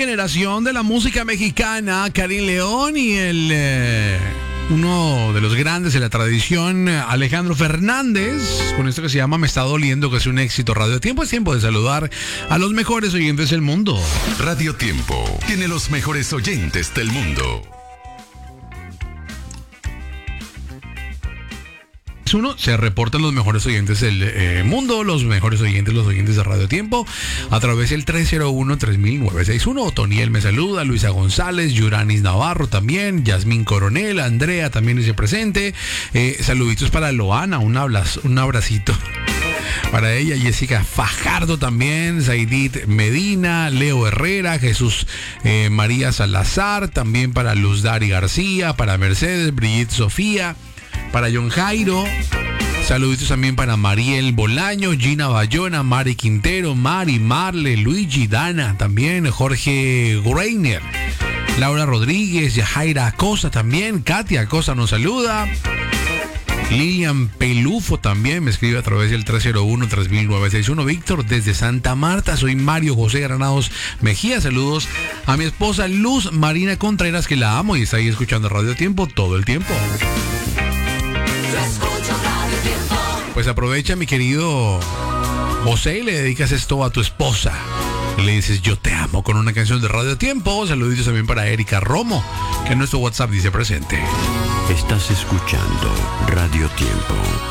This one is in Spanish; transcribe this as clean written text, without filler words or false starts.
generación de la música mexicana, Karim León y uno de los grandes de la tradición, Alejandro Fernández, con esto que se llama Me está doliendo, que es un éxito. Radio Tiempo, es tiempo de saludar a los mejores oyentes del mundo. Radio Tiempo tiene los mejores oyentes del mundo. Uno, se reportan los mejores oyentes del mundo, los oyentes de Radio Tiempo, a través del 301-3961. Otoniel me saluda, Luisa González, Yuranis Navarro también, Yasmín Coronel, Andrea también dice presente. Saluditos para Loana, un abracito para ella, Jessica Fajardo también, Zaidit Medina, Leo Herrera, Jesús María Salazar, también para Luz Dari García, para Mercedes, Brigitte Sofía, para John Jairo, saluditos también para Mariel Bolaño, Gina Bayona, Mari Quintero, Mari, Marle, Luigi, Dana también, Jorge Greiner, Laura Rodríguez, Yajaira Acosta también, Katia Acosta nos saluda, Lilian Pelufo también me escribe a través del 301-3961. Víctor desde Santa Marta, soy Mario José Granados Mejía, saludos a mi esposa Luz Marina Contreras, que la amo y está ahí escuchando Radio Tiempo todo el tiempo. Pues aprovecha, mi querido José, y le dedicas esto a tu esposa. Le dices yo te amo con una canción de Radio Tiempo. Saluditos también para Erika Romo, que en nuestro WhatsApp dice presente. Estás escuchando Radio Tiempo.